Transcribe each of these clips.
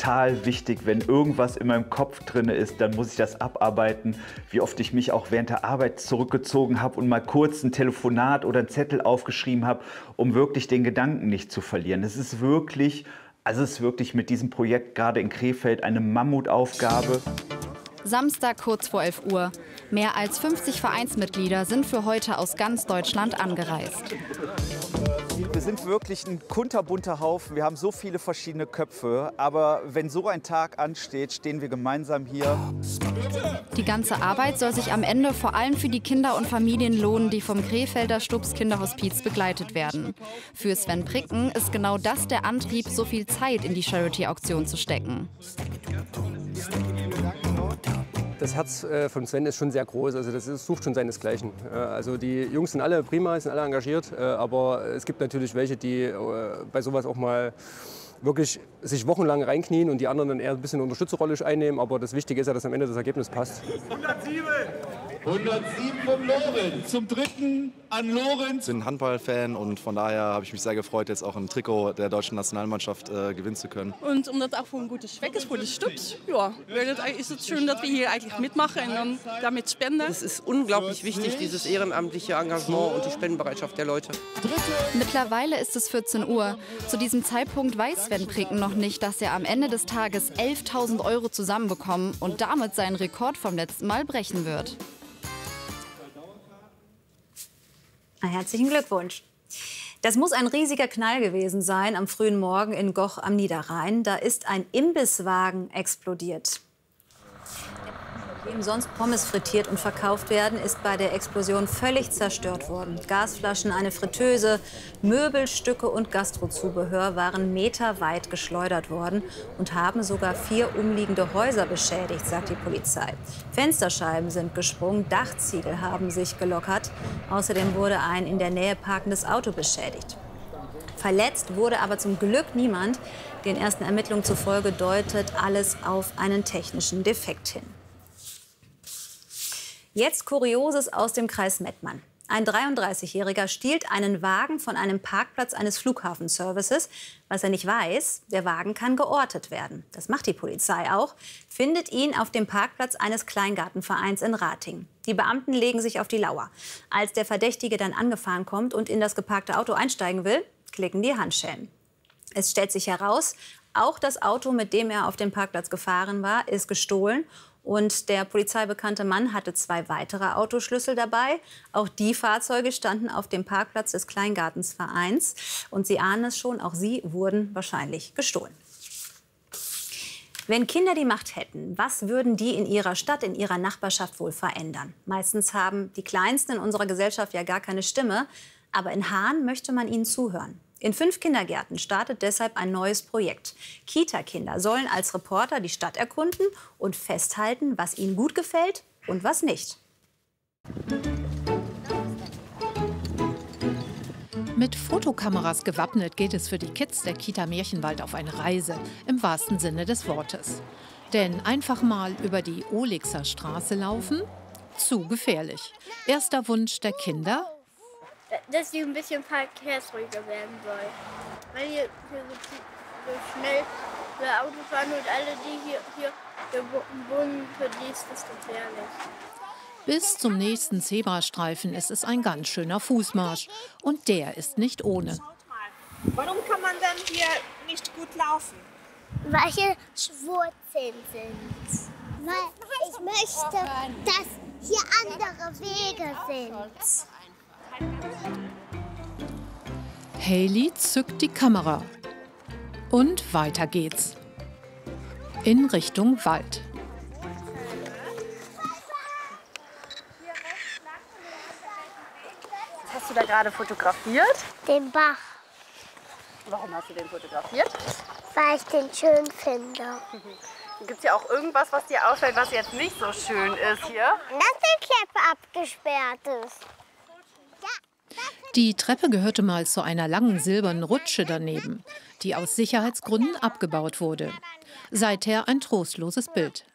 total wichtig. Wenn irgendwas in meinem Kopf drin ist, dann muss ich das abarbeiten. Wie oft ich mich auch während der Arbeit zurückgezogen habe und mal kurz ein Telefonat oder einen Zettel aufgeschrieben habe, um wirklich den Gedanken nicht zu verlieren. Es ist wirklich mit diesem Projekt gerade in Krefeld eine Mammutaufgabe. Samstag kurz vor 11 Uhr. Mehr als 50 Vereinsmitglieder sind für heute aus ganz Deutschland angereist. Wir sind wirklich ein kunterbunter Haufen. Wir haben so viele verschiedene Köpfe. Aber wenn so ein Tag ansteht, stehen wir gemeinsam hier. Die ganze Arbeit soll sich am Ende vor allem für die Kinder und Familien lohnen, die vom Krefelder Stubbs Kinderhospiz begleitet werden. Für Sven Pricken ist genau das der Antrieb, so viel Zeit in die Charity-Auktion zu stecken. Das Herz von Sven ist schon sehr groß, also das sucht schon seinesgleichen. Also die Jungs sind alle prima, sind alle engagiert, aber es gibt natürlich welche, die bei sowas auch mal wirklich sich wochenlang reinknien und die anderen dann eher ein bisschen Unterstützerrolle einnehmen. Aber das Wichtige ist ja, dass am Ende das Ergebnis passt. 107 vom Lorenz. Zum dritten an Lorenz. Ich bin Handballfan und von daher habe ich mich sehr gefreut, jetzt auch ein Trikot der deutschen Nationalmannschaft gewinnen zu können. Und omdat auch ein gutes Zweck ist für die Stubbs, ja, ist es schön, dass wir hier eigentlich mitmachen und damit spenden. Es ist unglaublich wichtig, dieses ehrenamtliche Engagement und die Spendenbereitschaft der Leute. Mittlerweile ist es 14 Uhr. Zu diesem Zeitpunkt weiß Sven Pricken noch nicht, dass er am Ende des Tages 11.000 € zusammenbekommen und damit seinen Rekord vom letzten Mal brechen wird. Herzlichen Glückwunsch. Das muss ein riesiger Knall gewesen sein am frühen Morgen in Goch am Niederrhein. Da ist ein Imbisswagen explodiert. Dem sonst Pommes frittiert und verkauft werden, ist bei der Explosion völlig zerstört worden. Gasflaschen, eine Fritteuse, Möbelstücke und Gastrozubehör waren meterweit geschleudert worden und haben sogar 4 umliegende Häuser beschädigt, sagt die Polizei. Fensterscheiben sind gesprungen, Dachziegel haben sich gelockert. Außerdem wurde ein in der Nähe parkendes Auto beschädigt. Verletzt wurde aber zum Glück niemand. Den ersten Ermittlungen zufolge deutet alles auf einen technischen Defekt hin. Jetzt Kurioses aus dem Kreis Mettmann. Ein 33-Jähriger stiehlt einen Wagen von einem Parkplatz eines Flughafenservices. Was er nicht weiß, der Wagen kann geortet werden. Das macht die Polizei auch, findet ihn auf dem Parkplatz eines Kleingartenvereins in Ratingen. Die Beamten legen sich auf die Lauer. Als der Verdächtige dann angefahren kommt und in das geparkte Auto einsteigen will, klicken die Handschellen. Es stellt sich heraus, auch das Auto, mit dem er auf dem Parkplatz gefahren war, ist gestohlen. Und der polizeibekannte Mann hatte 2 weitere Autoschlüssel dabei. Auch die Fahrzeuge standen auf dem Parkplatz des Kleingartensvereins. Und Sie ahnen es schon, auch sie wurden wahrscheinlich gestohlen. Wenn Kinder die Macht hätten, was würden die in ihrer Stadt, in ihrer Nachbarschaft wohl verändern? Meistens haben die Kleinsten in unserer Gesellschaft ja gar keine Stimme. Aber in Haan möchte man ihnen zuhören. In 5 Kindergärten startet deshalb ein neues Projekt. Kita-Kinder sollen als Reporter die Stadt erkunden und festhalten, was ihnen gut gefällt und was nicht. Mit Fotokameras gewappnet geht es für die Kids der Kita Märchenwald auf eine Reise, im wahrsten Sinne des Wortes. Denn einfach mal über die Olixer Straße laufen? Zu gefährlich. Erster Wunsch der Kinder? Dass sie ein bisschen verkehrsruhiger werden soll. Weil hier so schnell Auto fahren und alle, die hier wohnen, für die ist das gefährlich. Bis zum nächsten Zebrastreifen ist es ein ganz schöner Fußmarsch. Und der ist nicht ohne. Warum kann man denn hier nicht gut laufen? Weil hier Wurzeln sind. Weil ich möchte, dass hier andere Wege sind. Hailey zückt die Kamera. Und weiter geht's. In Richtung Wald. Was hast du da gerade fotografiert? Den Bach. Warum hast du den fotografiert? Weil ich den schön finde. Gibt es ja auch irgendwas, was dir auffällt, was jetzt nicht so schön ist hier? Dass die Treppe abgesperrt ist. Die Treppe gehörte mal zu einer langen silbernen Rutsche daneben, die aus Sicherheitsgründen abgebaut wurde. Seither ein trostloses Bild.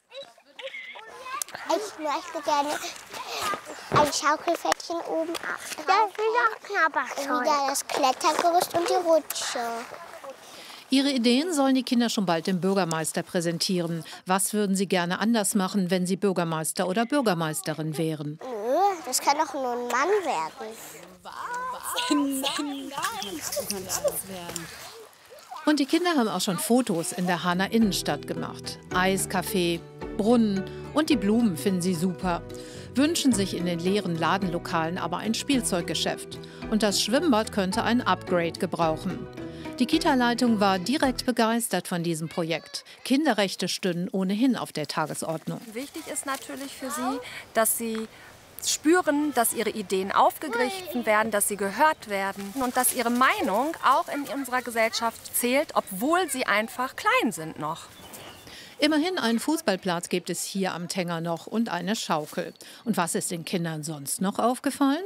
Ich möchte gerne ein Schaukelpferdchen oben ab. Das will auch Knabberzeug. Wieder das Klettergerüst und die Rutsche. Ihre Ideen sollen die Kinder schon bald dem Bürgermeister präsentieren. Was würden sie gerne anders machen, wenn sie Bürgermeister oder Bürgermeisterin wären? Das kann doch nur ein Mann werden. Und die Kinder haben auch schon Fotos in der Hahner Innenstadt gemacht. Eiscafé, Brunnen und die Blumen finden sie super. Wünschen sich in den leeren Ladenlokalen aber ein Spielzeuggeschäft. Und das Schwimmbad könnte ein Upgrade gebrauchen. Die Kita-Leitung war direkt begeistert von diesem Projekt. Kinderrechte stünden ohnehin auf der Tagesordnung. Wichtig ist natürlich für sie, dass sie spüren, dass ihre Ideen aufgegriffen werden, dass sie gehört werden und dass ihre Meinung auch in unserer Gesellschaft zählt, obwohl sie einfach klein sind noch. Immerhin einen Fußballplatz gibt es hier am Tenger noch und eine Schaukel. Und was ist den Kindern sonst noch aufgefallen?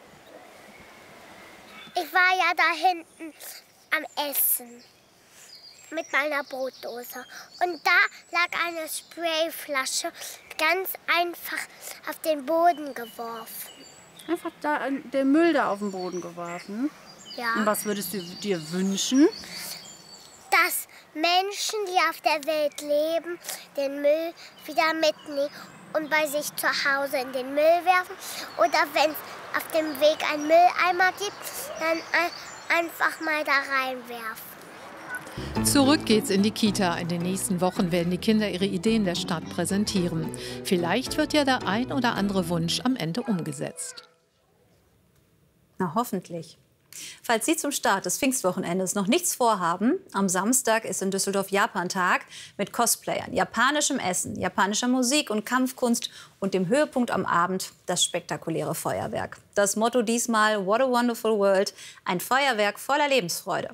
Ich war ja da hinten am Essen mit meiner Brotdose. Und da lag eine Sprayflasche ganz einfach auf den Boden geworfen. Einfach da den Müll da auf den Boden geworfen? Ja. Und was würdest du dir wünschen? Dass Menschen, die auf der Welt leben, den Müll wieder mitnehmen und bei sich zu Hause in den Müll werfen. Oder wenn es auf dem Weg einen Mülleimer gibt, dann einfach mal da reinwerfen. Zurück geht's in die Kita. In den nächsten Wochen werden die Kinder ihre Ideen der Stadt präsentieren. Vielleicht wird ja der ein oder andere Wunsch am Ende umgesetzt. Na, hoffentlich. Falls Sie zum Start des Pfingstwochenendes noch nichts vorhaben, am Samstag ist in Düsseldorf Japantag mit Cosplayern, japanischem Essen, japanischer Musik und Kampfkunst und dem Höhepunkt am Abend das spektakuläre Feuerwerk. Das Motto diesmal: What a Wonderful World, ein Feuerwerk voller Lebensfreude.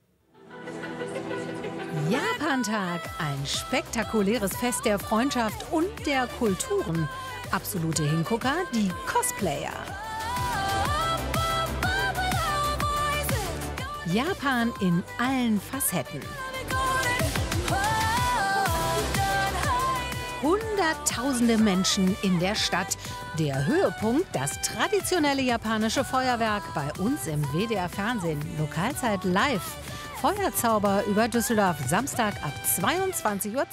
Japantag, ein spektakuläres Fest der Freundschaft und der Kulturen. Absolute Hingucker, die Cosplayer. Japan in allen Facetten. Hunderttausende Menschen in der Stadt. Der Höhepunkt, das traditionelle japanische Feuerwerk bei uns im WDR Fernsehen. Lokalzeit live. Feuerzauber über Düsseldorf, Samstag ab 22:20 Uhr.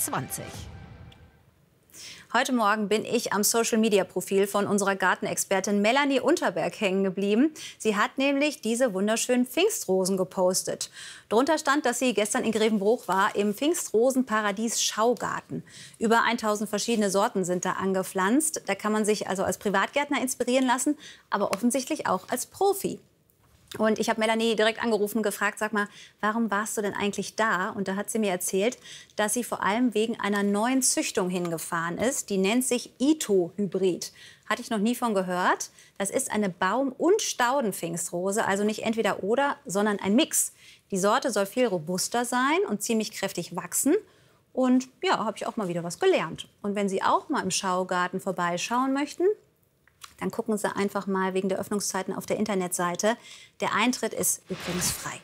Heute Morgen bin ich am Social-Media-Profil von unserer Gartenexpertin Melanie Unterberg hängen geblieben. Sie hat nämlich diese wunderschönen Pfingstrosen gepostet. Darunter stand, dass sie gestern in Grevenbruch war, im Pfingstrosenparadies Schaugarten. Über 1000 verschiedene Sorten sind da angepflanzt. Da kann man sich also als Privatgärtner inspirieren lassen, aber offensichtlich auch als Profi. Und ich habe Melanie direkt angerufen und gefragt, sag mal, warum warst du denn eigentlich da? Und da hat sie mir erzählt, dass sie vor allem wegen einer neuen Züchtung hingefahren ist. Die nennt sich Ito-Hybrid. Hatte ich noch nie von gehört. Das ist eine Baum- und Staudenpfingstrose, also nicht entweder oder, sondern ein Mix. Die Sorte soll viel robuster sein und ziemlich kräftig wachsen. Und ja, habe ich auch mal wieder was gelernt. Und wenn Sie auch mal im Schaugarten vorbeischauen möchten, dann gucken Sie einfach mal wegen der Öffnungszeiten auf der Internetseite. Der Eintritt ist übrigens frei.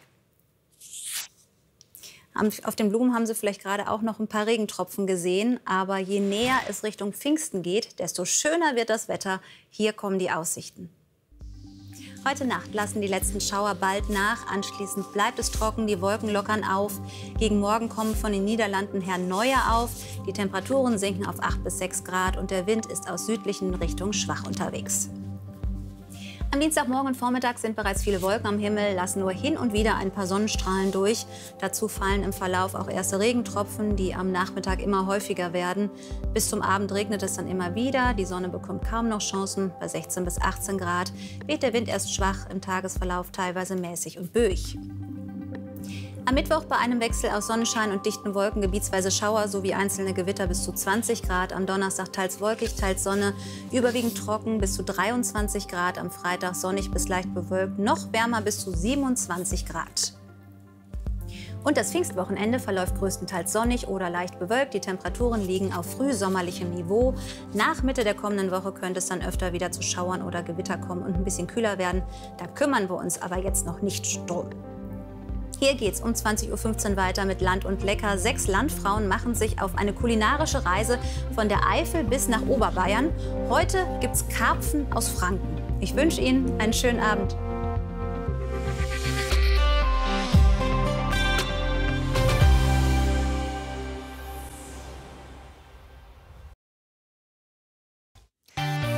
Auf den Blumen haben Sie vielleicht gerade auch noch ein paar Regentropfen gesehen. Aber je näher es Richtung Pfingsten geht, desto schöner wird das Wetter. Hier kommen die Aussichten. Heute Nacht lassen die letzten Schauer bald nach. Anschließend bleibt es trocken, die Wolken lockern auf. Gegen Morgen kommen von den Niederlanden her neue auf. Die Temperaturen sinken auf 8 bis 6 Grad und der Wind ist aus südlichen Richtungen schwach unterwegs. Am Dienstagmorgen Vormittag sind bereits viele Wolken am Himmel, lassen nur hin und wieder ein paar Sonnenstrahlen durch. Dazu fallen im Verlauf auch erste Regentropfen, die am Nachmittag immer häufiger werden. Bis zum Abend regnet es dann immer wieder. Die Sonne bekommt kaum noch Chancen. Bei 16 bis 18 Grad weht der Wind erst schwach, im Tagesverlauf teilweise mäßig und böig. Am Mittwoch bei einem Wechsel aus Sonnenschein und dichten Wolken gebietsweise Schauer sowie einzelne Gewitter bis zu 20 Grad. Am Donnerstag teils wolkig, teils Sonne, überwiegend trocken bis zu 23 Grad. Am Freitag sonnig bis leicht bewölkt, noch wärmer bis zu 27 Grad. Und das Pfingstwochenende verläuft größtenteils sonnig oder leicht bewölkt. Die Temperaturen liegen auf frühsommerlichem Niveau. Nach Mitte der kommenden Woche könnte es dann öfter wieder zu Schauern oder Gewitter kommen und ein bisschen kühler werden. Da kümmern wir uns aber jetzt noch nicht drum. Hier geht's um 20:15 Uhr weiter mit Land und Lecker. 6 Landfrauen machen sich auf eine kulinarische Reise von der Eifel bis nach Oberbayern. Heute gibt's Karpfen aus Franken. Ich wünsche Ihnen einen schönen Abend.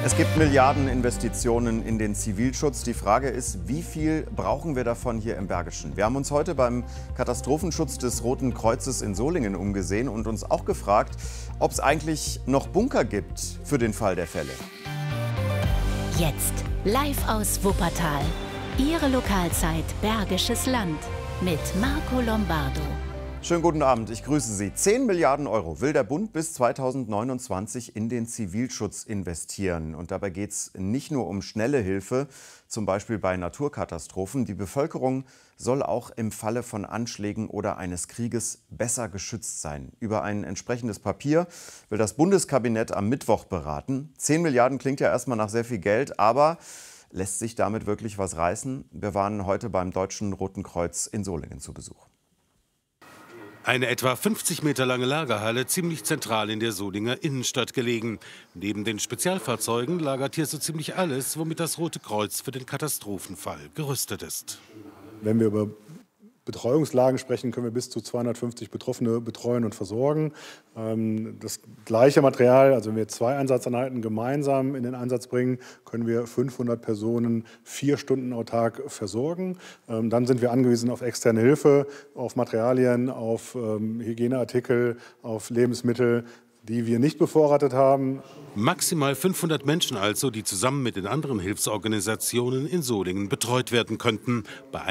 Es gibt Milliardeninvestitionen in den Zivilschutz. Die Frage ist, wie viel brauchen wir davon hier im Bergischen? Wir haben uns heute beim Katastrophenschutz des Roten Kreuzes in Solingen umgesehen und uns auch gefragt, ob es eigentlich noch Bunker gibt für den Fall der Fälle. Jetzt live aus Wuppertal. Ihre Lokalzeit Bergisches Land mit Marco Lombardo. Schönen guten Abend, ich grüße Sie. 10 Milliarden Euro will der Bund bis 2029 in den Zivilschutz investieren. Und dabei geht es nicht nur um schnelle Hilfe, zum Beispiel bei Naturkatastrophen. Die Bevölkerung soll auch im Falle von Anschlägen oder eines Krieges besser geschützt sein. Über ein entsprechendes Papier will das Bundeskabinett am Mittwoch beraten. 10 Milliarden klingt ja erstmal nach sehr viel Geld, aber lässt sich damit wirklich was reißen? Wir waren heute beim Deutschen Roten Kreuz in Solingen zu Besuch. Eine etwa 50 Meter lange Lagerhalle, ziemlich zentral in der Solinger Innenstadt gelegen. Neben den Spezialfahrzeugen lagert hier so ziemlich alles, womit das Rote Kreuz für den Katastrophenfall gerüstet ist. Wenn wir über Betreuungslagen sprechen, können wir bis zu 250 Betroffene betreuen und versorgen. Das gleiche Material, also wenn wir 2 Einsatzeinheiten gemeinsam in den Einsatz bringen, können wir 500 Personen 4 Stunden autark versorgen. Dann sind wir angewiesen auf externe Hilfe, auf Materialien, auf Hygieneartikel, auf Lebensmittel, die wir nicht bevorratet haben. Maximal 500 Menschen also, die zusammen mit den anderen Hilfsorganisationen in Solingen betreut werden könnten, bei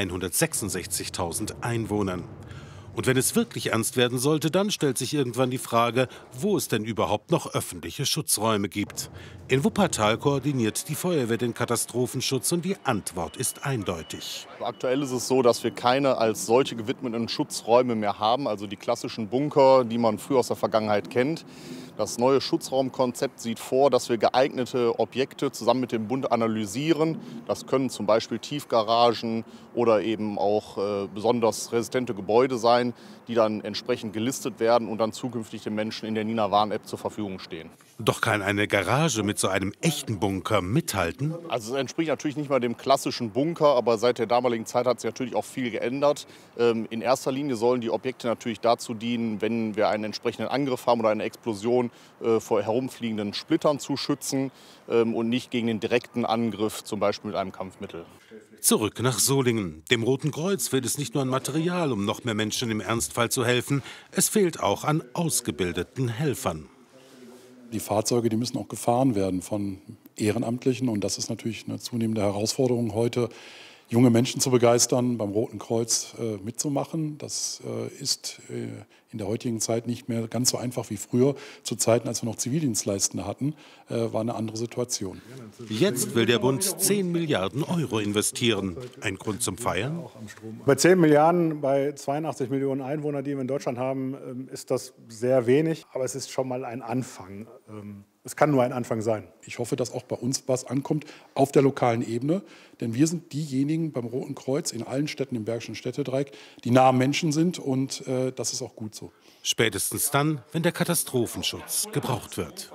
166.000 Einwohnern. Und wenn es wirklich ernst werden sollte, dann stellt sich irgendwann die Frage, wo es denn überhaupt noch öffentliche Schutzräume gibt. In Wuppertal koordiniert die Feuerwehr den Katastrophenschutz und die Antwort ist eindeutig. Aktuell ist es so, dass wir keine als solche gewidmeten Schutzräume mehr haben, also die klassischen Bunker, die man früher aus der Vergangenheit kennt. Das neue Schutzraumkonzept sieht vor, dass wir geeignete Objekte zusammen mit dem Bund analysieren. Das können zum Beispiel Tiefgaragen oder eben auch besonders resistente Gebäude sein, die dann entsprechend gelistet werden und dann zukünftig den Menschen in der Nina-Warn-App zur Verfügung stehen. Doch kann eine Garage mit so einem echten Bunker mithalten? Also es entspricht natürlich nicht mal dem klassischen Bunker, aber seit der damaligen Zeit hat sich natürlich auch viel geändert. In erster Linie sollen die Objekte natürlich dazu dienen, wenn wir einen entsprechenden Angriff haben oder eine Explosion, vor herumfliegenden Splittern zu schützen und nicht gegen den direkten Angriff, zum Beispiel mit einem Kampfmittel. Zurück nach Solingen. Dem Roten Kreuz fehlt es nicht nur an Material, um noch mehr Menschen im Ernstfall zu helfen. Es fehlt auch an ausgebildeten Helfern. Die Fahrzeuge, die müssen auch gefahren werden von Ehrenamtlichen. Und das ist natürlich eine zunehmende Herausforderung heute, junge Menschen zu begeistern, beim Roten Kreuz mitzumachen. Das ist in der heutigen Zeit nicht mehr ganz so einfach wie früher. Zu Zeiten, als wir noch Zivildienstleistende hatten, war eine andere Situation. Jetzt will der Bund 10 Milliarden Euro investieren. Ein Grund zum Feiern? Bei 10 Milliarden bei 82 Millionen Einwohnern, die wir in Deutschland haben, ist das sehr wenig. Aber es ist schon mal ein Anfang. Es kann nur ein Anfang sein. Ich hoffe, dass auch bei uns was ankommt auf der lokalen Ebene. Denn wir sind diejenigen beim Roten Kreuz in allen Städten im Bergischen Städtedreieck, die nah am Menschen sind. Und das ist auch gut so. Spätestens dann, wenn der Katastrophenschutz gebraucht wird.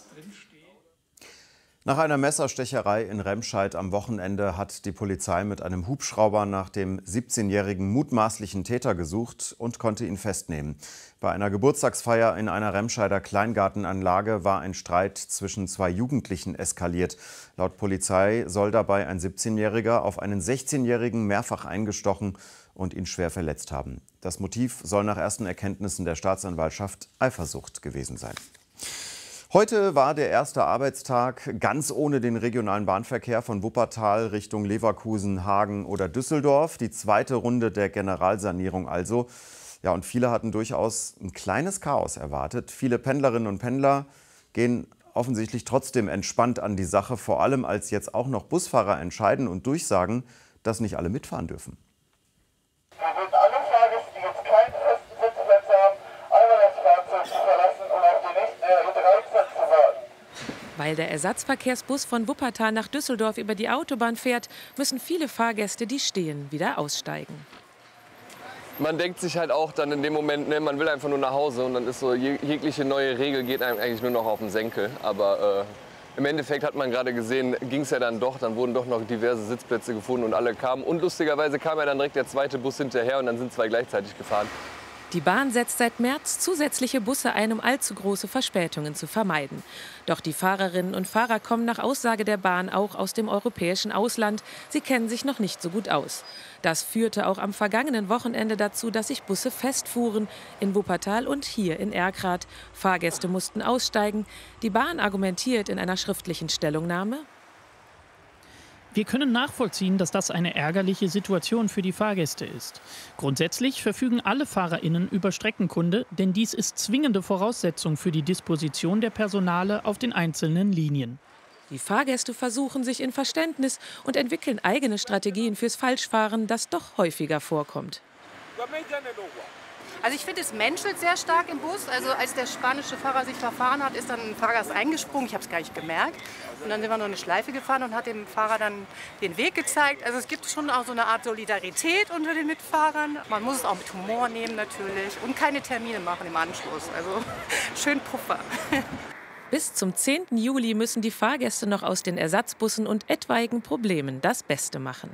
Nach einer Messerstecherei in Remscheid am Wochenende hat die Polizei mit einem Hubschrauber nach dem 17-jährigen mutmaßlichen Täter gesucht und konnte ihn festnehmen. Bei einer Geburtstagsfeier in einer Remscheider Kleingartenanlage war ein Streit zwischen 2 Jugendlichen eskaliert. Laut Polizei soll dabei ein 17-Jähriger auf einen 16-Jährigen mehrfach eingestochen und ihn schwer verletzt haben. Das Motiv soll nach ersten Erkenntnissen der Staatsanwaltschaft Eifersucht gewesen sein. Heute war der erste Arbeitstag ganz ohne den regionalen Bahnverkehr von Wuppertal Richtung Leverkusen, Hagen oder Düsseldorf. Die zweite Runde der Generalsanierung also. Ja, und viele hatten durchaus ein kleines Chaos erwartet. Viele Pendlerinnen und Pendler gehen offensichtlich trotzdem entspannt an die Sache, vor allem als jetzt auch noch Busfahrer entscheiden und durchsagen, dass nicht alle mitfahren dürfen. Wir bitten alle Fahrgäste, die jetzt keinen festen Sitzplatz haben, einmal das Fahrzeug zu verlassen und auf die nächste E13 zu warten. Weil der Ersatzverkehrsbus von Wuppertal nach Düsseldorf über die Autobahn fährt, müssen viele Fahrgäste, die stehen, wieder aussteigen. Man denkt sich halt auch dann in dem Moment, ne, man will einfach nur nach Hause und dann ist so, jegliche neue Regel geht einem eigentlich nur noch auf den Senkel. Aber im Endeffekt hat man gerade gesehen, ging es ja dann doch, dann wurden doch noch diverse Sitzplätze gefunden und alle kamen. Und lustigerweise kam ja dann direkt der zweite Bus hinterher und dann sind 2 gleichzeitig gefahren. Die Bahn setzt seit März zusätzliche Busse ein, um allzu große Verspätungen zu vermeiden. Doch die Fahrerinnen und Fahrer kommen nach Aussage der Bahn auch aus dem europäischen Ausland. Sie kennen sich noch nicht so gut aus. Das führte auch am vergangenen Wochenende dazu, dass sich Busse festfuhren, in Wuppertal und hier in Erkrath. Fahrgäste mussten aussteigen. Die Bahn argumentiert in einer schriftlichen Stellungnahme: Wir können nachvollziehen, dass das eine ärgerliche Situation für die Fahrgäste ist. Grundsätzlich verfügen alle FahrerInnen über Streckenkunde, denn dies ist zwingende Voraussetzung für die Disposition der Personale auf den einzelnen Linien. Die Fahrgäste versuchen sich in Verständnis und entwickeln eigene Strategien fürs Falschfahren, das doch häufiger vorkommt. Also ich finde, es menschelt sehr stark im Bus. Also als der spanische Fahrer sich verfahren hat, ist dann ein Fahrgast eingesprungen. Ich habe es gar nicht gemerkt. Und dann sind wir noch eine Schleife gefahren und hat dem Fahrer dann den Weg gezeigt. Also es gibt schon auch so eine Art Solidarität unter den Mitfahrern. Man muss es auch mit Humor nehmen natürlich und keine Termine machen im Anschluss. Also schön Puffer. Bis zum 10. Juli müssen die Fahrgäste noch aus den Ersatzbussen und etwaigen Problemen das Beste machen.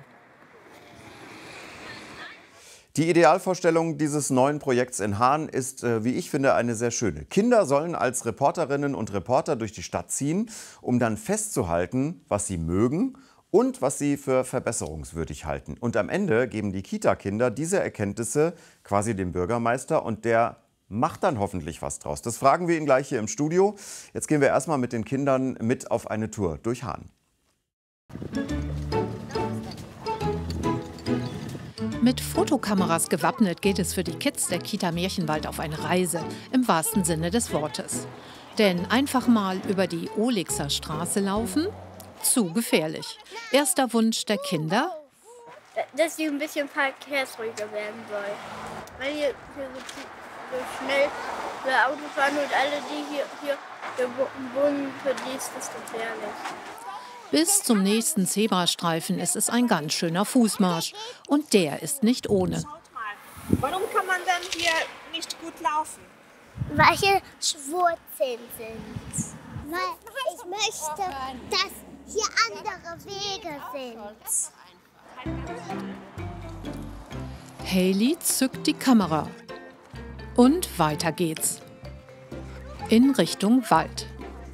Die Idealvorstellung dieses neuen Projekts in Hahn ist, wie ich finde, eine sehr schöne. Kinder sollen als Reporterinnen und Reporter durch die Stadt ziehen, um dann festzuhalten, was sie mögen und was sie für verbesserungswürdig halten. Und am Ende geben die Kita-Kinder diese Erkenntnisse quasi dem Bürgermeister und der macht dann hoffentlich was draus. Das fragen wir ihn gleich hier im Studio. Jetzt gehen wir erstmal mit den Kindern mit auf eine Tour durch Hahn. Mit Fotokameras gewappnet geht es für die Kids der Kita Märchenwald auf eine Reise, im wahrsten Sinne des Wortes. Denn einfach mal über die Olixer Straße laufen? Zu gefährlich. Erster Wunsch der Kinder? Dass sie ein bisschen verkehrsruhiger werden soll. Weil hier so schnell Auto fahren und alle, die hier wohnen, für die ist das gefährlich. Bis zum nächsten Zebrastreifen ist es ein ganz schöner Fußmarsch. Und der ist nicht ohne. Warum kann man denn hier nicht gut laufen? Weil hier Wurzeln sind. Weil ich möchte, dass hier andere Wege sind. Hailey zückt die Kamera. Und weiter geht's. In Richtung Wald.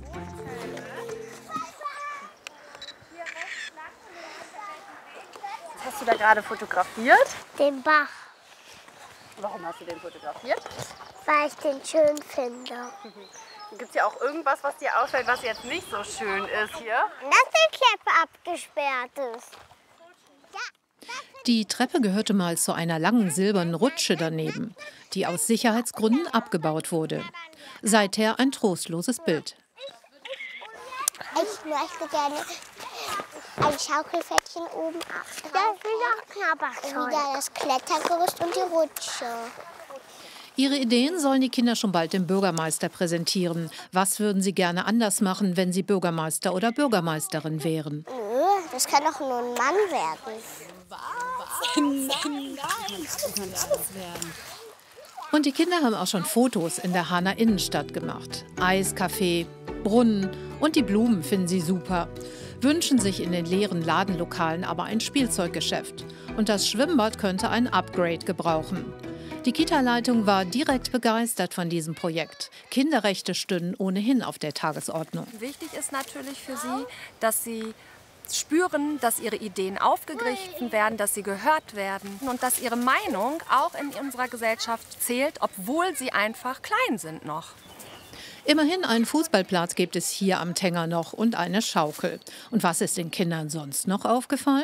Hast du da gerade fotografiert? Den Bach. Warum hast du den fotografiert? Weil ich den schön finde. Gibt es ja auch irgendwas, was dir auffällt, was jetzt nicht so schön ist hier? Dass die Treppe abgesperrt ist. Die Treppe gehörte mal zu einer langen silbernen Rutsche daneben, die aus Sicherheitsgründen abgebaut wurde. Seither ein trostloses Bild. Ich möchte gerne ein Schaukelpferdchen oben ab. Das will auch Knabberzeug. Wieder das Klettergerüst und die Rutsche. Ihre Ideen sollen die Kinder schon bald dem Bürgermeister präsentieren. Was würden sie gerne anders machen, wenn sie Bürgermeister oder Bürgermeisterin wären? Nö, das kann doch nur ein Mann werden. Und die Kinder haben auch schon Fotos in der Hahner Innenstadt gemacht. Eiscafé, Brunnen und die Blumen finden sie super. Wünschen sich in den leeren Ladenlokalen aber ein Spielzeuggeschäft. Und das Schwimmbad könnte ein Upgrade gebrauchen. Die Kita-Leitung war direkt begeistert von diesem Projekt. Kinderrechte stünden ohnehin auf der Tagesordnung. Wichtig ist natürlich für sie, dass sie spüren, dass ihre Ideen aufgegriffen werden, dass sie gehört werden und dass ihre Meinung auch in unserer Gesellschaft zählt, obwohl sie einfach klein sind noch. Immerhin einen Fußballplatz gibt es hier am Tenger noch und eine Schaukel. Und was ist den Kindern sonst noch aufgefallen?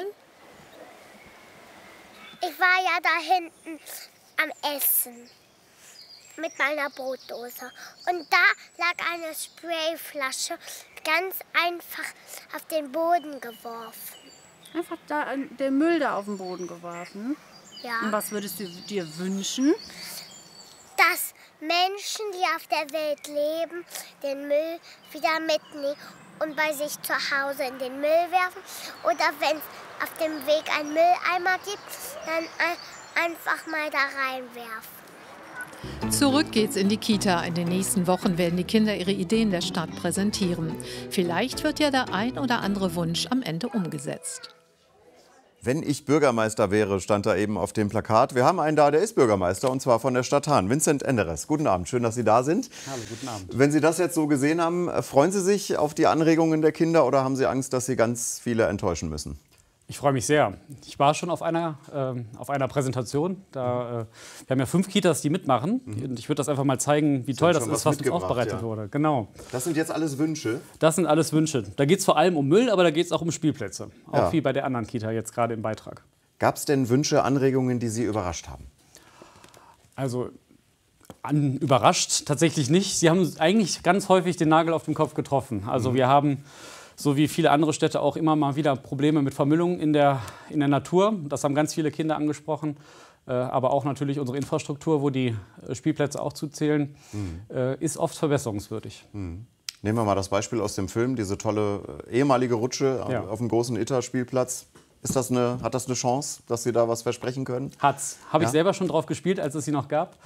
Ich war ja da hinten am Essen mit meiner Brotdose. Und da lag eine Sprayflasche ganz einfach auf den Boden geworfen. Einfach da den Müll da auf den Boden geworfen? Ja. Und was würdest du dir wünschen? Dass Menschen, die auf der Welt leben, den Müll wieder mitnehmen und bei sich zu Hause in den Müll werfen. Oder wenn es auf dem Weg einen Mülleimer gibt, dann einfach mal da reinwerfen. Zurück geht's in die Kita. In den nächsten Wochen werden die Kinder ihre Ideen der Stadt präsentieren. Vielleicht wird ja der ein oder andere Wunsch am Ende umgesetzt. Wenn ich Bürgermeister wäre, stand da eben auf dem Plakat. Wir haben einen da, der ist Bürgermeister, und zwar von der Stadt Hahn, Vincent Enderes. Guten Abend, schön, dass Sie da sind. Hallo, guten Abend. Wenn Sie das jetzt so gesehen haben, freuen Sie sich auf die Anregungen der Kinder oder haben Sie Angst, dass Sie ganz viele enttäuschen müssen? Ich freue mich sehr. Ich war schon auf einer Präsentation. Wir haben ja 5 Kitas, die mitmachen. Und ich würde das einfach mal zeigen, wie toll das ist, was uns aufbereitet wurde. Genau. Das sind jetzt alles Wünsche? Das sind alles Wünsche. Da geht es vor allem um Müll, aber da geht es auch um Spielplätze. Auch wie bei der anderen Kita jetzt gerade im Beitrag. Gab es denn Wünsche, Anregungen, die Sie überrascht haben? Also überrascht tatsächlich nicht. Sie haben eigentlich ganz häufig den Nagel auf den Kopf getroffen. Also wir haben, so wie viele andere Städte, auch immer mal wieder Probleme mit Vermüllung in der Natur. Das haben ganz viele Kinder angesprochen. Aber auch natürlich unsere Infrastruktur, wo die Spielplätze auch zuzählen, ist oft verbesserungswürdig. Nehmen wir mal das Beispiel aus dem Film, diese tolle ehemalige Rutsche auf dem großen Itter-Spielplatz. Hat das eine Chance, dass Sie da was versprechen können? Hat's. Habe ich selber schon drauf gespielt, als es sie noch gab.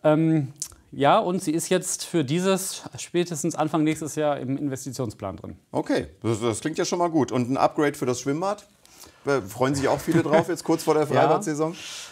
Ja, und sie ist jetzt für dieses spätestens Anfang nächstes Jahr im Investitionsplan drin. Okay, das klingt ja schon mal gut. Und ein Upgrade für das Schwimmbad? Freuen sich auch viele drauf, jetzt kurz vor der Freibad-Saison?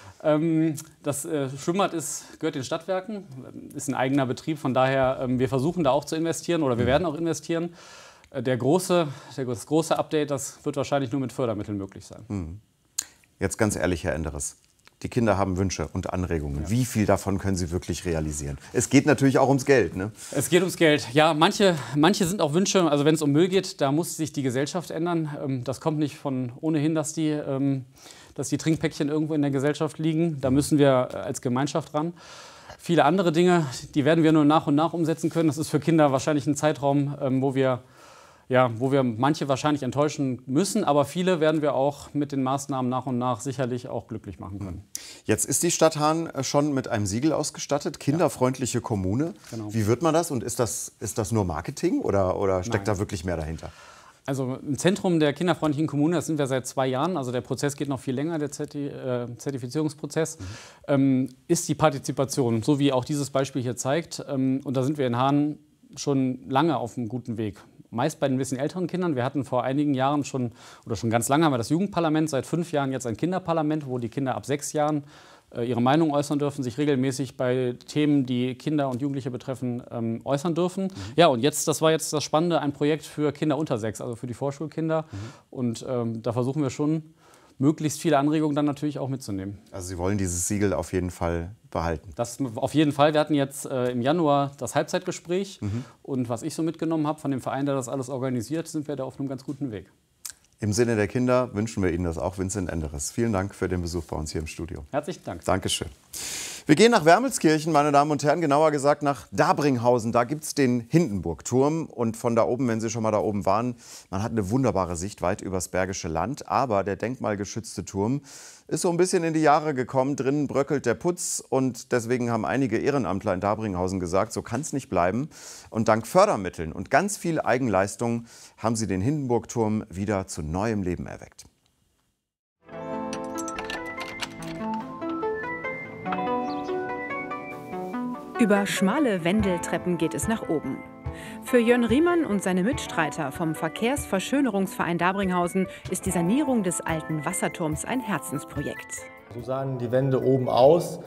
Das Schwimmbad gehört den Stadtwerken, ist ein eigener Betrieb. Von daher, wir versuchen da auch zu investieren oder wir werden auch investieren. Das große Update, das wird wahrscheinlich nur mit Fördermitteln möglich sein. Jetzt ganz ehrlich, Herr Enderes. Die Kinder haben Wünsche und Anregungen. Ja. Wie viel davon können sie wirklich realisieren? Es geht natürlich auch ums Geld, ne? Es geht ums Geld. Ja, manche sind auch Wünsche. Also wenn es um Müll geht, da muss sich die Gesellschaft ändern. Das kommt nicht von ohnehin, dass die Trinkpäckchen irgendwo in der Gesellschaft liegen. Da müssen wir als Gemeinschaft ran. Viele andere Dinge, die werden wir nur nach und nach umsetzen können. Das ist für Kinder wahrscheinlich ein Zeitraum, wo wir manche wahrscheinlich enttäuschen müssen, aber viele werden wir auch mit den Maßnahmen nach und nach sicherlich auch glücklich machen können. Jetzt ist die Stadt Hahn schon mit einem Siegel ausgestattet, kinderfreundliche Kommune. Genau. Wie wird man das und ist das nur Marketing oder steckt da wirklich mehr dahinter? Also im Zentrum der kinderfreundlichen Kommune, das sind wir seit 2 Jahren, also der Prozess geht noch viel länger, der Zertifizierungsprozess, ist die Partizipation, so wie auch dieses Beispiel hier zeigt. Und da sind wir in Hahn schon lange auf einem guten Weg. Meist bei den ein bisschen älteren Kindern. Wir hatten vor einigen Jahren schon ganz lange haben wir das Jugendparlament, seit 5 Jahren jetzt ein Kinderparlament, wo die Kinder ab 6 Jahren ihre Meinung äußern dürfen, sich regelmäßig bei Themen, die Kinder und Jugendliche betreffen, äußern dürfen. Ja, und das war jetzt das Spannende, ein Projekt für Kinder unter 6, also für die Vorschulkinder. Und da versuchen wir schon, möglichst viele Anregungen dann natürlich auch mitzunehmen. Also Sie wollen dieses Siegel auf jeden Fall behalten? Das auf jeden Fall. Wir hatten jetzt im Januar das Halbzeitgespräch. Und was ich so mitgenommen habe von dem Verein, der das alles organisiert, sind wir da auf einem ganz guten Weg. Im Sinne der Kinder wünschen wir Ihnen das auch, Vincent Enderes. Vielen Dank für den Besuch bei uns hier im Studio. Herzlichen Dank. Dankeschön. Wir gehen nach Wermelskirchen, meine Damen und Herren, genauer gesagt nach Dabringhausen. Da gibt es den Hindenburgturm. Und von da oben, wenn Sie schon mal da oben waren, man hat eine wunderbare Sicht weit übers Bergische Land. Aber der denkmalgeschützte Turm ist so ein bisschen in die Jahre gekommen. Drinnen bröckelt der Putz. Und deswegen haben einige Ehrenamtler in Dabringhausen gesagt, so kann es nicht bleiben. Und dank Fördermitteln und ganz viel Eigenleistung haben sie den Hindenburgturm wieder zu neuem Leben erweckt. Über schmale Wendeltreppen geht es nach oben. Für Jörn Riemann und seine Mitstreiter vom Verkehrsverschönerungsverein Dabringhausen ist die Sanierung des alten Wasserturms ein Herzensprojekt. So sahen die Wände oben aus.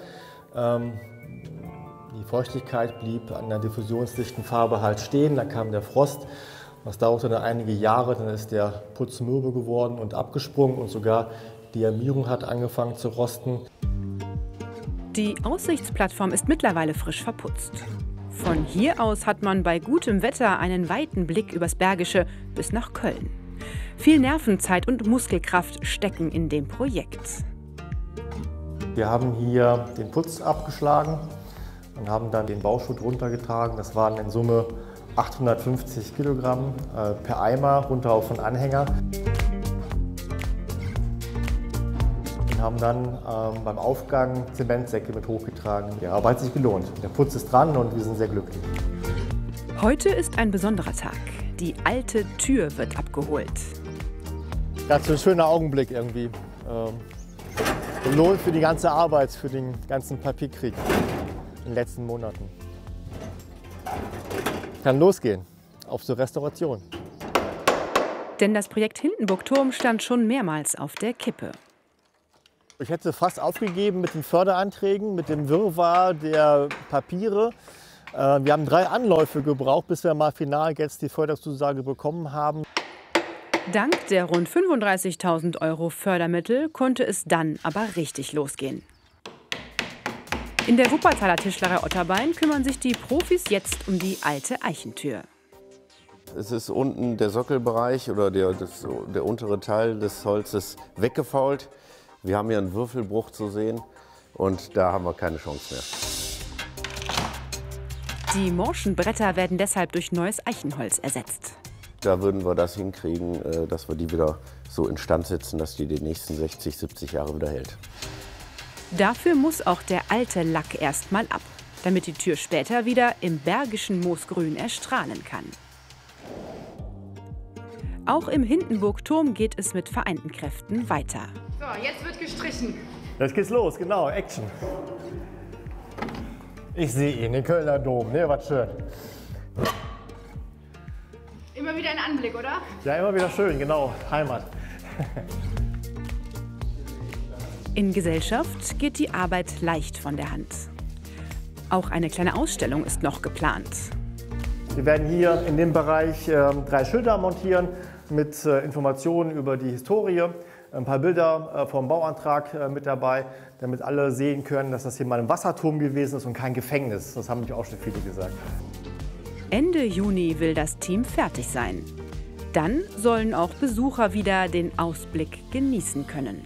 Die Feuchtigkeit blieb an der diffusionsdichten Farbe halt stehen. Da kam der Frost. Das dauerte dann einige Jahre. Dann ist der Putz mürbe geworden und abgesprungen und sogar die Armierung hat angefangen zu rosten. Die Aussichtsplattform ist mittlerweile frisch verputzt. Von hier aus hat man bei gutem Wetter einen weiten Blick übers Bergische bis nach Köln. Viel Nervenzeit und Muskelkraft stecken in dem Projekt. Wir haben hier den Putz abgeschlagen und haben dann den Bauschutt runtergetragen. Das waren in Summe 850 Kilogramm per Eimer runter auf den Anhänger. Wir haben dann beim Aufgang Zementsäcke mit hochgetragen. Die Arbeit hat sich gelohnt. Der Putz ist dran und wir sind sehr glücklich. Heute ist ein besonderer Tag. Die alte Tür wird abgeholt. Das ist ein schöner Augenblick irgendwie. Lohn für die ganze Arbeit, für den ganzen Papierkrieg in den letzten Monaten. Kann losgehen auf zur Restauration. Denn das Projekt Hindenburg-Turm stand schon mehrmals auf der Kippe. Ich hätte fast aufgegeben mit den Förderanträgen, mit dem Wirrwarr der Papiere. Wir haben 3 Anläufe gebraucht, bis wir mal final jetzt die Förderzusage bekommen haben. Dank der rund 35.000 € Fördermittel konnte es dann aber richtig losgehen. In der Wuppertaler Tischlerei Otterbein kümmern sich die Profis jetzt um die alte Eichentür. Es ist unten der Sockelbereich oder der untere Teil des Holzes weggefault. Wir haben hier einen Würfelbruch zu sehen und da haben wir keine Chance mehr. Die morschen Bretter werden deshalb durch neues Eichenholz ersetzt. Da würden wir das hinkriegen, dass wir die wieder so instand setzen, dass die nächsten 60, 70 Jahre wieder hält. Dafür muss auch der alte Lack erst mal ab, damit die Tür später wieder im bergischen Moosgrün erstrahlen kann. Auch im Hindenburg-Turm geht es mit vereinten Kräften weiter. So, jetzt wird gestrichen. Jetzt geht's los, genau, Action. Ich sehe ihn, den Kölner Dom, ne, was schön. Immer wieder ein Anblick, oder? Ja, immer wieder schön, genau, Heimat. In Gesellschaft geht die Arbeit leicht von der Hand. Auch eine kleine Ausstellung ist noch geplant. Wir werden hier in dem Bereich 3 Schilder montieren mit Informationen über die Historie. Ein paar Bilder vom Bauantrag mit dabei, damit alle sehen können, dass das hier mal ein Wasserturm gewesen ist und kein Gefängnis. Das haben natürlich auch schon viele gesagt. Ende Juni will das Team fertig sein. Dann sollen auch Besucher wieder den Ausblick genießen können.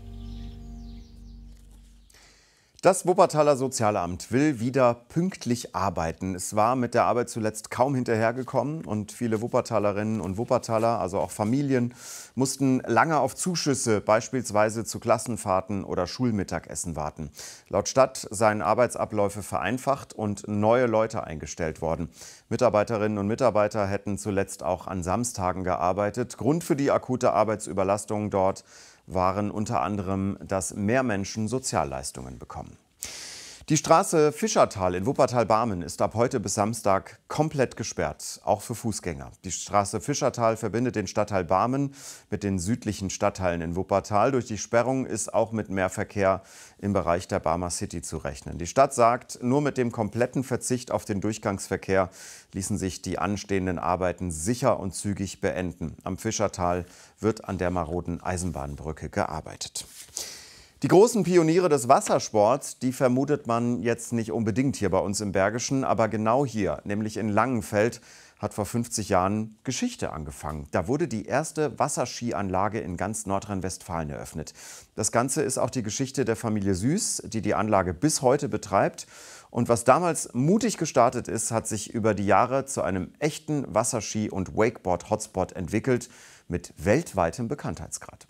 Das Wuppertaler Sozialamt will wieder pünktlich arbeiten. Es war mit der Arbeit zuletzt kaum hinterhergekommen und viele Wuppertalerinnen und Wuppertaler, also auch Familien, mussten lange auf Zuschüsse, beispielsweise zu Klassenfahrten oder Schulmittagessen warten. Laut Stadt seien Arbeitsabläufe vereinfacht und neue Leute eingestellt worden. Mitarbeiterinnen und Mitarbeiter hätten zuletzt auch an Samstagen gearbeitet. Grund für die akute Arbeitsüberlastung dort waren unter anderem, dass mehr Menschen Sozialleistungen bekommen. Die Straße Fischertal in Wuppertal-Barmen ist ab heute bis Samstag komplett gesperrt, auch für Fußgänger. Die Straße Fischertal verbindet den Stadtteil Barmen mit den südlichen Stadtteilen in Wuppertal. Durch die Sperrung ist auch mit mehr Verkehr im Bereich der Barmer City zu rechnen. Die Stadt sagt, nur mit dem kompletten Verzicht auf den Durchgangsverkehr ließen sich die anstehenden Arbeiten sicher und zügig beenden. Am Fischertal wird an der maroden Eisenbahnbrücke gearbeitet. Die großen Pioniere des Wassersports, die vermutet man jetzt nicht unbedingt hier bei uns im Bergischen, aber genau hier, nämlich in Langenfeld, hat vor 50 Jahren Geschichte angefangen. Da wurde die erste Wasserskianlage in ganz Nordrhein-Westfalen eröffnet. Das Ganze ist auch die Geschichte der Familie Süß, die die Anlage bis heute betreibt. Und was damals mutig gestartet ist, hat sich über die Jahre zu einem echten Wasserski- und Wakeboard-Hotspot entwickelt, mit weltweitem Bekanntheitsgrad.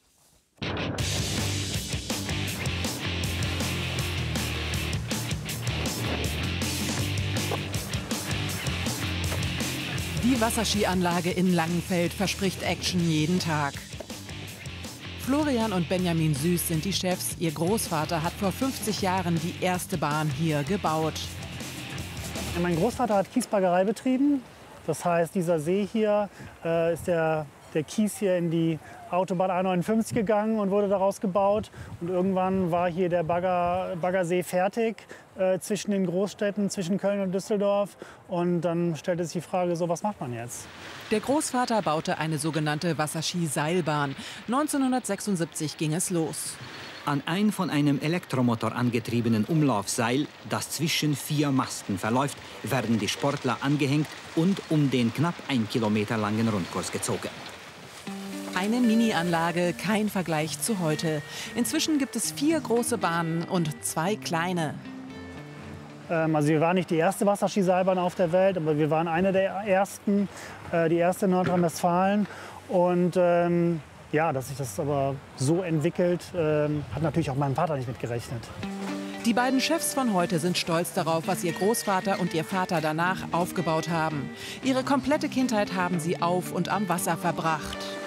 Die Wasserskianlage in Langenfeld verspricht Action jeden Tag. Florian und Benjamin Süß sind die Chefs. Ihr Großvater hat vor 50 Jahren die erste Bahn hier gebaut. Mein Großvater hat Kiesbaggerei betrieben. Das heißt, dieser See hier ist der Kies hier in die Autobahn A59 gegangen und wurde daraus gebaut. Und irgendwann war hier der Baggersee fertig zwischen den Großstädten, zwischen Köln und Düsseldorf. Und dann stellte sich die Frage, so, was macht man jetzt? Der Großvater baute eine sogenannte Wasserski-Seilbahn. 1976 ging es los. An ein von einem Elektromotor angetriebenen Umlaufseil, das zwischen 4 Masten verläuft, werden die Sportler angehängt und um den knapp 1 Kilometer langen Rundkurs gezogen. Eine Mini-Anlage, kein Vergleich zu heute. Inzwischen gibt es 4 große Bahnen und 2 kleine. Also wir waren nicht die erste Wasserskiseilbahn auf der Welt, aber wir waren eine der ersten, die erste in Nordrhein-Westfalen. Und ja, dass sich das aber so entwickelt, hat natürlich auch mein Vater nicht mitgerechnet. Die beiden Chefs von heute sind stolz darauf, was ihr Großvater und ihr Vater danach aufgebaut haben. Ihre komplette Kindheit haben sie auf und am Wasser verbracht.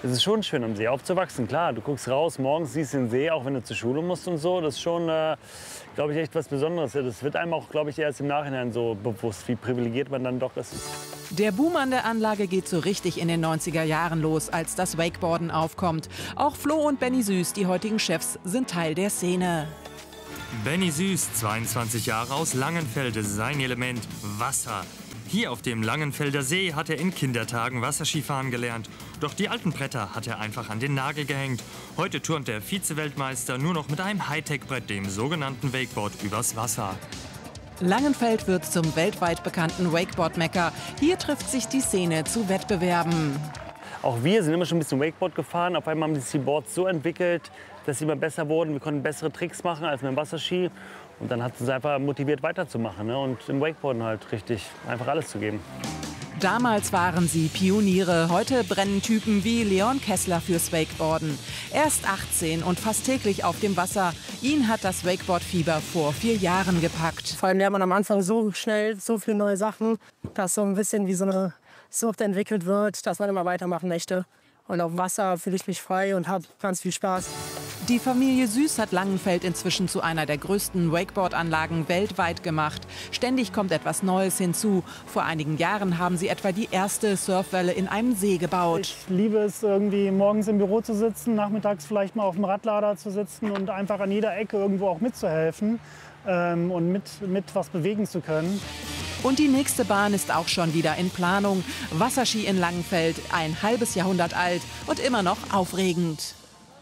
Es ist schon schön, am See aufzuwachsen. Klar, du guckst raus, morgens siehst den See, auch wenn du zur Schule musst und so. Das ist schon, glaube ich, echt was Besonderes. Das wird einem auch, glaube ich, erst im Nachhinein so bewusst, wie privilegiert man dann doch ist. Der Boom an der Anlage geht so richtig in den 90er Jahren los, als das Wakeboarden aufkommt. Auch Flo und Benny Süß, die heutigen Chefs, sind Teil der Szene. Benny Süß, 22 Jahre aus Langenfelde, sein Element Wasser. Hier auf dem Langenfelder See hat er in Kindertagen Wasserskifahren gelernt. Doch die alten Bretter hat er einfach an den Nagel gehängt. Heute turnt der Vize-Weltmeister nur noch mit einem Hightech-Brett, dem sogenannten Wakeboard, übers Wasser. Langenfeld wird zum weltweit bekannten Wakeboard-Mekka. Hier trifft sich die Szene zu Wettbewerben. Auch wir sind immer schon ein bisschen Wakeboard gefahren. Auf einmal haben sich die Boards so entwickelt, dass sie immer besser wurden. Wir konnten bessere Tricks machen als mit dem Wasserski. Und dann hat es uns einfach motiviert, weiterzumachen, ne? Und im Wakeboarden halt richtig einfach alles zu geben. Damals waren sie Pioniere. Heute brennen Typen wie Leon Kessler fürs Wakeboarden. Er ist 18 und fast täglich auf dem Wasser. Ihn hat das Wakeboard-Fieber vor 4 Jahren gepackt. Vor allem lernt man am Anfang so schnell so viele neue Sachen, dass so ein bisschen wie so eine Sucht entwickelt wird, dass man immer weitermachen möchte. Und auf dem Wasser fühle ich mich frei und habe ganz viel Spaß. Die Familie Süß hat Langenfeld inzwischen zu einer der größten Wakeboard-Anlagen weltweit gemacht. Ständig kommt etwas Neues hinzu. Vor einigen Jahren haben sie etwa die erste Surfwelle in einem See gebaut. Ich liebe es, irgendwie morgens im Büro zu sitzen, nachmittags vielleicht mal auf dem Radlader zu sitzen und einfach an jeder Ecke irgendwo auch mitzuhelfen und mit was bewegen zu können. Und die nächste Bahn ist auch schon wieder in Planung. Wasserski in Langenfeld, ein halbes Jahrhundert alt und immer noch aufregend.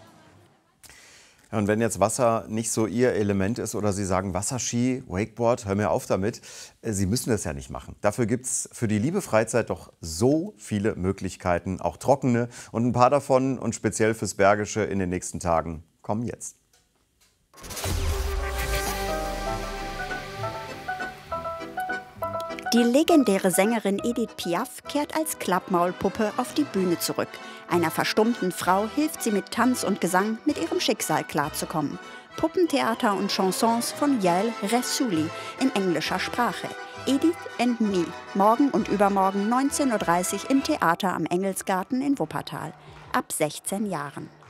Ja, und wenn jetzt Wasser nicht so Ihr Element ist oder Sie sagen Wasserski, Wakeboard, hör mir auf damit, Sie müssen das ja nicht machen. Dafür gibt es für die liebe Freizeit doch so viele Möglichkeiten, auch trockene. Und ein paar davon und speziell fürs Bergische in den nächsten Tagen kommen jetzt. Die legendäre Sängerin Edith Piaf kehrt als Klappmaulpuppe auf die Bühne zurück. Einer verstummten Frau hilft sie mit Tanz und Gesang, mit ihrem Schicksal klarzukommen. Puppentheater und Chansons von Yael Ressouli in englischer Sprache. Edith and Me, morgen und übermorgen 19:30 Uhr im Theater am Engelsgarten in Wuppertal. Ab 16 Jahren.